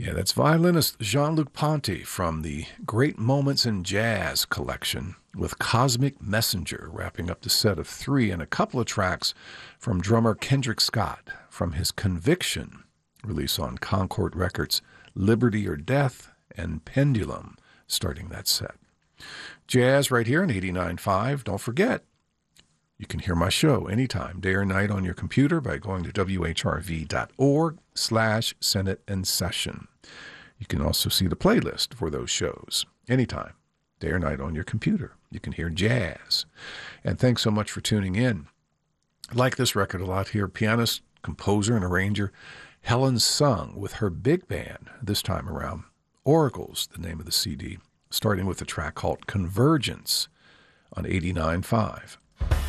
Yeah, that's violinist Jean-Luc Ponty from the Great Moments in Jazz collection with Cosmic Messenger, wrapping up the set of three and a couple of tracks from drummer Kendrick Scott from his Conviction release on Concord Records, Liberty or Death and Pendulum, starting that set. Jazz right here in 89.5. Don't forget, you can hear my show anytime, day or night, on your computer by going to whrv.org/Senate and Session. You can also see the playlist for those shows anytime, day or night, on your computer. You can hear jazz. And thanks so much for tuning in. I like this record a lot here. Pianist, composer, and arranger Helen Sung with her big band this time around. Oracles, the name of the CD, starting with a track called Convergence on 89.5.